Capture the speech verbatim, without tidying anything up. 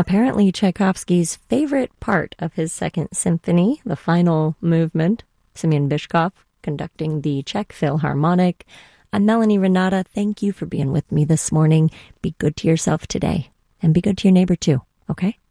apparently Tchaikovsky's favorite part of his Second Symphony, the final movement. Semyon Bychkov conducting the Czech Philharmonic. I'm Melanie Renata. Thank you for being with me this morning. Be good to yourself today, and be good to your neighbor too, okay?